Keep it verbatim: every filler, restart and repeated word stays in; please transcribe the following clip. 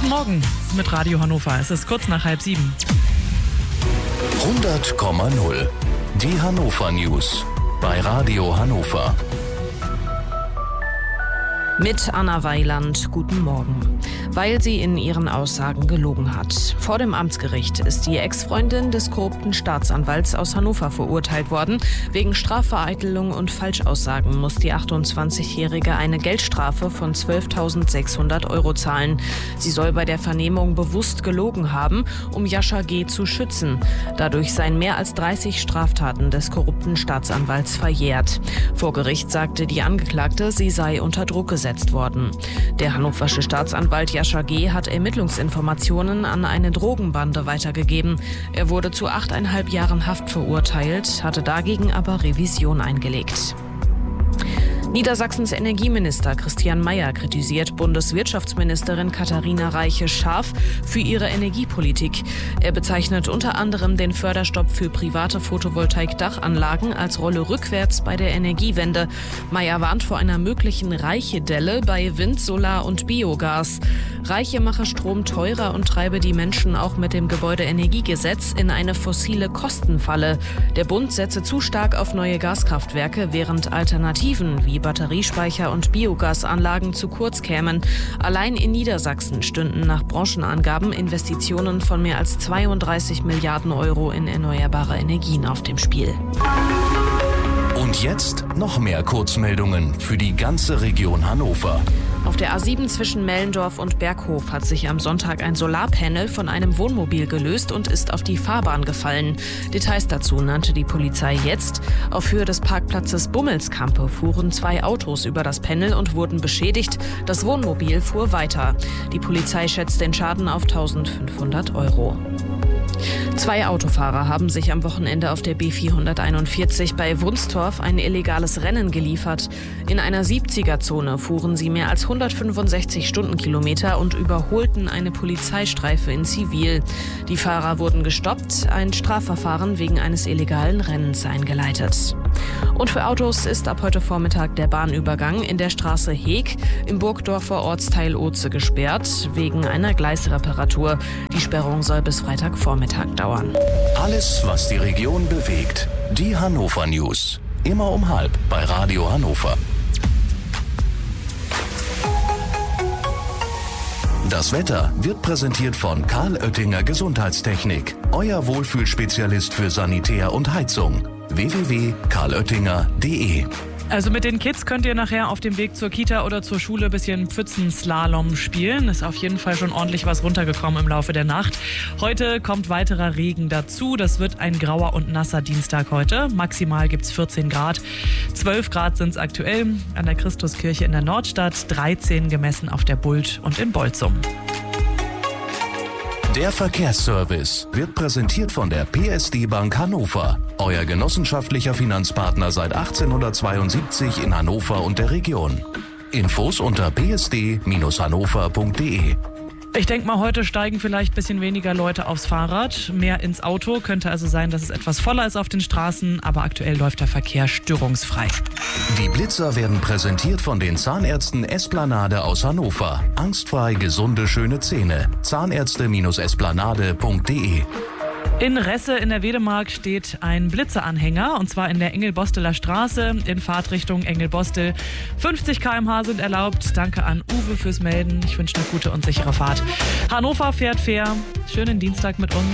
Guten Morgen mit Radio Hannover. Es ist kurz nach halb sieben. hundert Komma null. Die Hannover News bei Radio Hannover. Mit Anna Weiland, guten Morgen. Weil sie in ihren Aussagen gelogen hat. Vor dem Amtsgericht ist die Ex-Freundin des korrupten Staatsanwalts aus Hannover verurteilt worden. Wegen Strafvereitelung und Falschaussagen muss die achtundzwanzigjährige eine Geldstrafe von zwölftausendsechshundert Euro zahlen. Sie soll bei der Vernehmung bewusst gelogen haben, um Jascha G. zu schützen. Dadurch seien mehr als dreißig Straftaten des korrupten Staatsanwalts verjährt. Vor Gericht sagte die Angeklagte, sie sei unter Druck gesetzt worden. Der hannoversche Staatsanwalt Jascha G. hat Ermittlungsinformationen an eine Drogenbande weitergegeben. Er wurde zu achteinhalb Jahren Haft verurteilt, hatte dagegen aber Revision eingelegt. Niedersachsens Energieminister Christian Mayer kritisiert Bundeswirtschaftsministerin Katharina Reiche scharf für ihre Energiepolitik. Er bezeichnet unter anderem den Förderstopp für private Photovoltaik-Dachanlagen als Rolle rückwärts bei der Energiewende. Mayer warnt vor einer möglichen Reiche-Delle bei Wind, Solar und Biogas. Reiche mache Strom teurer und treibe die Menschen auch mit dem Gebäudeenergiegesetz in eine fossile Kostenfalle. Der Bund setze zu stark auf neue Gaskraftwerke, während Alternativen wie Batteriespeicher und Biogasanlagen zu kurz kämen. Allein in Niedersachsen stünden nach Branchenangaben Investitionen von mehr als zweiunddreißig Milliarden Euro in erneuerbare Energien auf dem Spiel. Und jetzt noch mehr Kurzmeldungen für die ganze Region Hannover. Auf der A sieben zwischen Mellendorf und Berghof hat sich am Sonntag ein Solarpanel von einem Wohnmobil gelöst und ist auf die Fahrbahn gefallen. Details dazu nannte die Polizei jetzt. Auf Höhe des Parkplatzes Bummelskampe fuhren zwei Autos über das Panel und wurden beschädigt. Das Wohnmobil fuhr weiter. Die Polizei schätzt den Schaden auf eintausendfünfhundert Euro. Zwei Autofahrer haben sich am Wochenende auf der B vierhunderteinundvierzig bei Wunstorf ein illegales Rennen geliefert. In einer siebziger-Zone fuhren sie mehr als hundertfünfundsechzig Stundenkilometer und überholten eine Polizeistreife in Zivil. Die Fahrer wurden gestoppt, ein Strafverfahren wegen eines illegalen Rennens eingeleitet. Und für Autos ist ab heute Vormittag der Bahnübergang in der Straße Heeg im Burgdorfer Ortsteil Oze gesperrt, wegen einer Gleisreparatur. Die Sperrung soll bis Freitagvormittag dauern. Alles, was die Region bewegt. Die Hannover News. Immer um halb bei Radio Hannover. Das Wetter wird präsentiert von Karl Oettinger Gesundheitstechnik. Euer Wohlfühlspezialist für Sanitär und Heizung. w w w punkt karl oettinger punkt d e. Also mit den Kids könnt ihr nachher auf dem Weg zur Kita oder zur Schule ein bisschen Pfützenslalom spielen. Ist auf jeden Fall schon ordentlich was runtergekommen im Laufe der Nacht. Heute kommt weiterer Regen dazu. Das wird ein grauer und nasser Dienstag heute. Maximal gibt es vierzehn Grad. zwölf Grad sind es aktuell an der Christuskirche in der Nordstadt. dreizehn gemessen auf der Bult und in Bolzum. Der Verkehrsservice wird präsentiert von der P S D Bank Hannover. Euer genossenschaftlicher Finanzpartner seit achtzehnhundertzweiundsiebzig in Hannover und der Region. Infos unter p s d Bindestrich hannover punkt d e. Ich denke mal, heute steigen vielleicht ein bisschen weniger Leute aufs Fahrrad, mehr ins Auto. Könnte also sein, dass es etwas voller ist auf den Straßen, aber aktuell läuft der Verkehr störungsfrei. Die Blitzer werden präsentiert von den Zahnärzten Esplanade aus Hannover. Angstfrei gesunde, schöne Zähne. Zahnärzte Esplanade punkt d e. In Resse in der Wedemark steht ein Blitzeranhänger, und zwar in der Engelbosteler Straße in Fahrtrichtung Engelbostel. fünfzig Kilometer pro Stunde sind erlaubt. Danke an Uwe fürs Melden. Ich wünsche eine gute und sichere Fahrt. Hannover fährt fair. Schönen Dienstag mit uns.